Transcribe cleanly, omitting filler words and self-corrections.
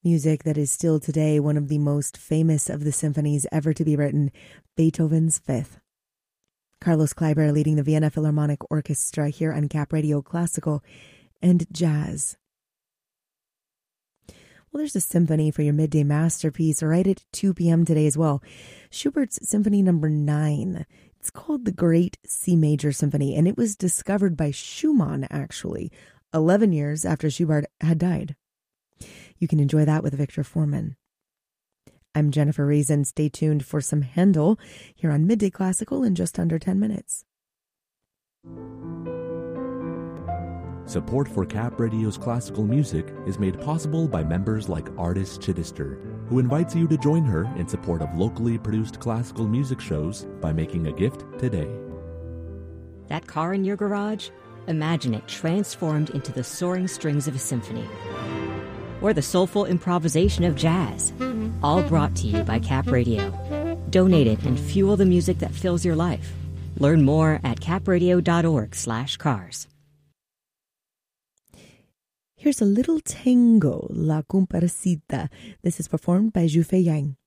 Music that is still today one of the most famous of the symphonies ever to be written, Beethoven's Fifth. Carlos Kleiber leading the Vienna Philharmonic Orchestra here on Cap Radio Classical and Jazz. Well, there's a symphony for your midday masterpiece right at 2 p.m. today as well. Schubert's Symphony No. 9. It's called the Great C Major Symphony, and it was discovered by Schumann, actually, 11 years after Schubert had died. You can enjoy that with Victor Foreman. I'm Jennifer Reason. Stay tuned for some Handel here on Midday Classical in just under 10 minutes. Support for Cap Radio's classical music is made possible by members like Artist Chittister, who invites you to join her in support of locally produced classical music shows by making a gift today. That car in your garage? Imagine it transformed into the soaring strings of a symphony. Or the soulful improvisation of jazz. All brought to you by Cap Radio. Donate it and fuel the music that fills your life. Learn more at capradio.org/cars. Here's a little tango, La Comparsita. This is performed by Zhu Feiyang.